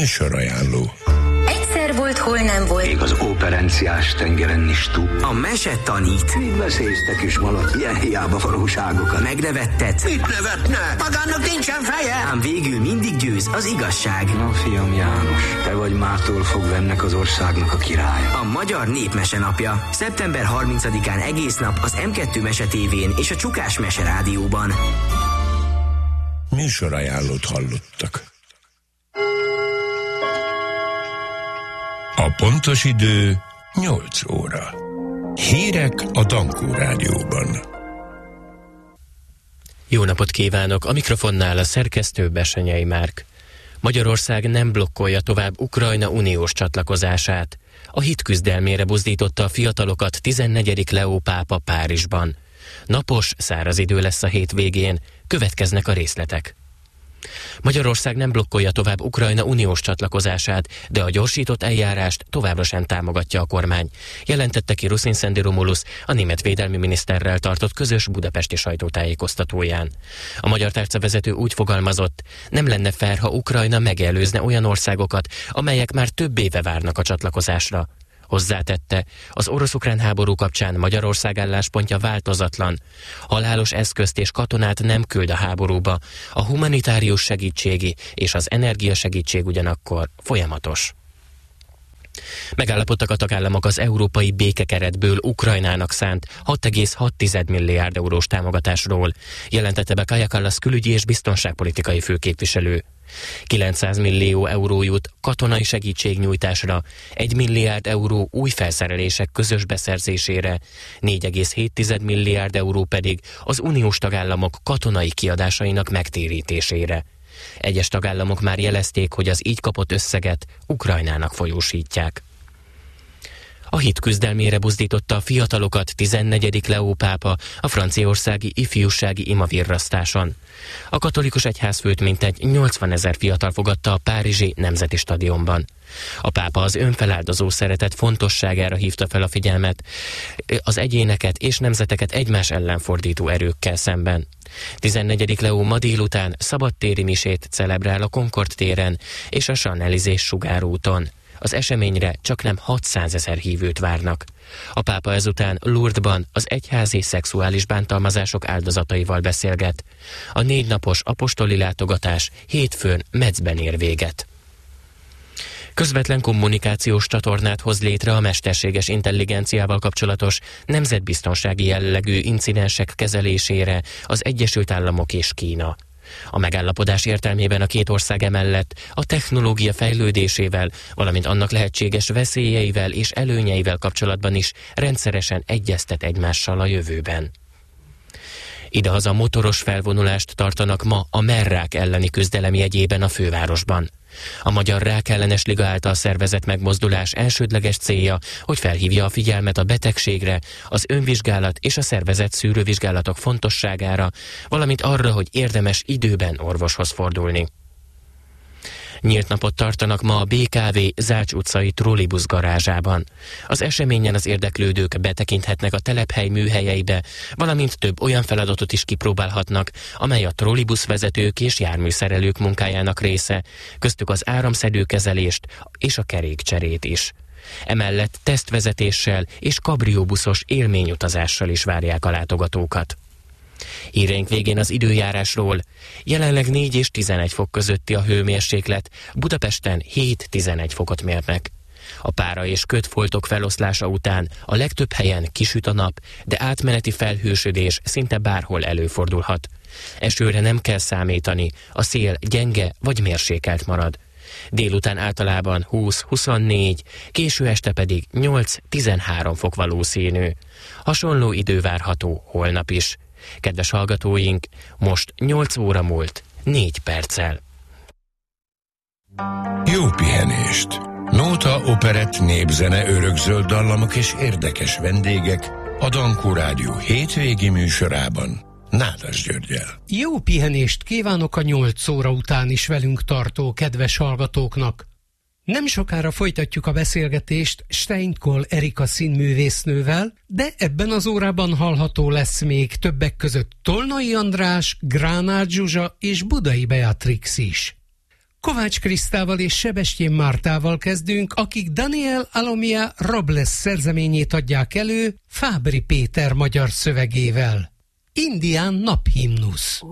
Műsorajánló. Egyszer volt, hol nem volt. Még az operenciás tengeren is túl. A mese tanít. Még veszélyeztek is malac, ilyen hiába valóságokat. Megnevettet. Mit nevetne? Magának nincsen feje. Ám végül mindig győz az igazság. Na, fiam János, te vagy mától fogva ennek az országnak a királya. A Magyar Népmese napja. Szeptember 30-án egész nap az M2 Mese tévén és a Csukás Mese rádióban. Műsorajánlót hallottak. A pontos idő 8 óra. Hírek a Dankó Rádióban. Jó napot kívánok! A mikrofonnál a szerkesztő Bessenyei Márk. Magyarország nem blokkolja tovább Ukrajna uniós csatlakozását. A hit küzdelmére buzdította a fiatalokat 14. Leó pápa Párizsban. Napos, száraz idő lesz a hétvégén, következnek a részletek. Magyarország nem blokkolja tovább Ukrajna uniós csatlakozását, de a gyorsított eljárást továbbra sem támogatja a kormány, jelentette ki Ruszin Szendi Romulus a német védelmi miniszterrel tartott közös budapesti sajtótájékoztatóján. A magyar tárcavezető úgy fogalmazott, nem lenne fair, ha Ukrajna megelőzne olyan országokat, amelyek már több éve várnak a csatlakozásra. Hozzátette, az orosz-ukrán háború kapcsán Magyarország álláspontja változatlan. Halálos eszközt és katonát nem küld a háborúba, a humanitárius segítségi és az energiasegítség ugyanakkor folyamatos. Megállapodtak a tagállamok az európai békekeretből Ukrajnának szánt 6,6 milliárd eurós támogatásról, jelentette be Kaja Kallas külügyi és biztonságpolitikai főképviselő. 900 millió euró jut katonai segítségnyújtásra, 1 milliárd euró új felszerelések közös beszerzésére, 4,7 milliárd euró pedig az uniós tagállamok katonai kiadásainak megtérítésére. Egyes tagállamok már jelezték, hogy az így kapott összeget Ukrajnának folyósítják. A hit küzdelmére buzdította a fiatalokat 14. Leó pápa a franciaországi ifjúsági imavirrasztáson. A katolikus egyházfőt mintegy 80 000 fiatal fogadta a párizsi Nemzeti Stadionban. A pápa az önfeláldozó szeretet fontosságára hívta fel a figyelmet, az egyéneket és nemzeteket egymás ellen fordító erőkkel szemben. 14. Leó ma délután szabadtéri misét celebrál a Concord téren és a Champs-Élysées sugárúton. Az eseményre csaknem 600 000 hívőt várnak. A pápa ezután Lourdesban az egyházi szexuális bántalmazások áldozataival beszélget. A 4 napos apostoli látogatás hétfőn Metzben ér véget. Közvetlen kommunikációs csatornát hoz létre a mesterséges intelligenciával kapcsolatos nemzetbiztonsági jellegű incidensek kezelésére az Egyesült Államok és Kína. A megállapodás értelmében a két ország emellett a technológia fejlődésével, valamint annak lehetséges veszélyeivel és előnyeivel kapcsolatban is rendszeresen egyeztet egymással a jövőben. Idehaza motoros felvonulást tartanak ma a merrák elleni küzdelem jegyében a fővárosban. A Magyar Rákellenes Liga által szervezett megmozdulás elsődleges célja, hogy felhívja a figyelmet a betegségre, az önvizsgálat és a szervezett szűrővizsgálatok fontosságára, valamint arra, hogy érdemes időben orvoshoz fordulni. Nyílt napot tartanak ma a BKV Zács utcai trollibusz garázsában. Az eseményen az érdeklődők betekinthetnek a telephely műhelyeibe, valamint több olyan feladatot is kipróbálhatnak, amely a trollibuszvezetők és járműszerelők munkájának része, köztük az áramszedőkezelést és a kerékcserét is. Emellett tesztvezetéssel és kabrióbuszos élményutazással is várják a látogatókat. Híreink végén az időjárásról. Jelenleg 4 és 11 fok közötti a hőmérséklet, Budapesten 7-11 fokot mérnek. A pára és kötfoltok feloszlása után a legtöbb helyen kisüt a nap, de átmeneti felhősödés szinte bárhol előfordulhat. Esőre nem kell számítani, a szél gyenge vagy mérsékelt marad. Délután általában 20-24, késő este pedig 8-13 fok valószínű. Hasonló idő várható holnap is. Kedves hallgatóink, most 8 óra múlt 4 perccel. Jó pihenést! Nóta, operett, népzene, örökzöld dallamok és érdekes vendégek a Dankó Rádió hétvégi műsorában Nádas Györggyel. Jó pihenést kívánok a 8 óra után is velünk tartó kedves hallgatóknak! Nem sokára folytatjuk a beszélgetést Steinkohl Erika színművésznővel, de ebben az órában hallható lesz még többek között Tolnai András, Gránát Zsuzsa és Budai Beatrix is. Kovács Krisztával és Sebestyén Mártával kezdünk, akik Daniel Alomia Robles szerzeményét adják elő Fábry Péter magyar szövegével. Indián naphimnusz.